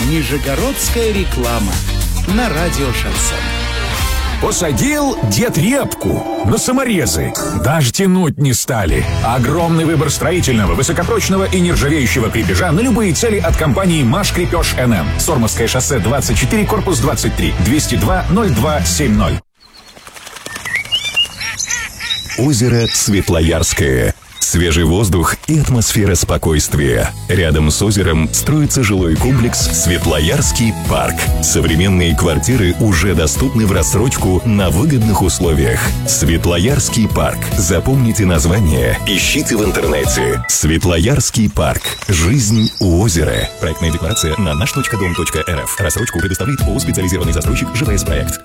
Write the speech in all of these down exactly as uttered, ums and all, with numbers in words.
Нижегородская реклама на радио «Шансон». Посадил дед репку на саморезы. Даже тянуть не стали. Огромный выбор строительного, высокопрочного и нержавеющего крепежа на любые цели от компании «Маш Крепеж эн эм». Сормовское шоссе двадцать четыре, корпус двадцать три, двести два ноль два семь ноль. Озеро Светлоярское. Свежий воздух и атмосфера спокойствия. Рядом с озером строится жилой комплекс «Светлоярский парк». Современные квартиры уже доступны в рассрочку на выгодных условиях. «Светлоярский парк». Запомните название. Ищите в интернете. «Светлоярский парк». Жизнь у озера. Проектная декларация на наш точка дом точка эр эф. Рассрочку предоставляет ООО «Специализированный застройщик ЖВС-проект».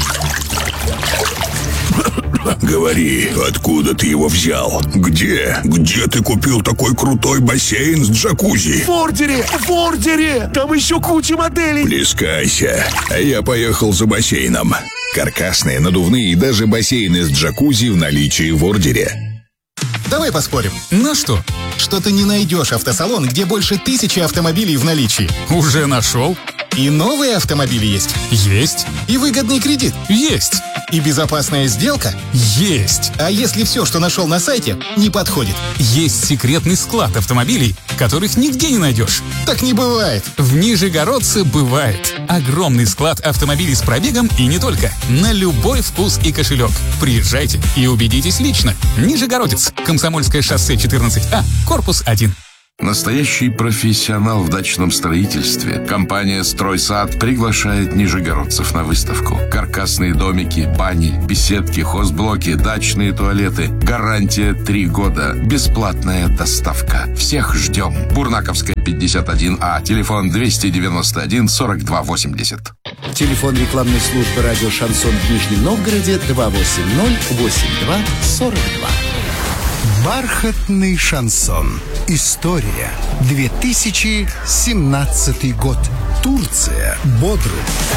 Говори, откуда ты его взял? Где? Где ты купил такой крутой бассейн с джакузи? В ордере! В ордере! Там еще куча моделей! Плескайся, а я поехал за бассейном. Каркасные, надувные и даже бассейны с джакузи в наличии в ордере. Давай поспорим. На что? Что ты не найдешь автосалон, где больше тысячи автомобилей в наличии. Уже нашел. И новые автомобили есть. Есть. И выгодный кредит. Есть. И безопасная сделка. Есть. А если все, что нашел на сайте, не подходит? Есть секретный склад автомобилей, которых нигде не найдешь. Так не бывает. В Нижегородце бывает. Огромный склад автомобилей с пробегом и не только. На любой вкус и кошелек. Приезжайте и убедитесь лично. Нижегородец. Комсомольское шоссе четырнадцать А, корпус один. Настоящий профессионал в дачном строительстве. Компания «Стройсад» приглашает нижегородцев на выставку. Каркасные домики, бани, беседки, хозблоки, дачные туалеты. Гарантия три года. Бесплатная доставка. Всех ждем. Бурнаковская, пятьдесят один А. Телефон двести девяносто один сорок два восемьдесят. Телефон рекламной службы радио «Шансон» в Нижнем Новгороде два восемь ноль восемь два сорок два. Бархатный шансон. История. две тысячи семнадцатый год. Турция. Бодрум.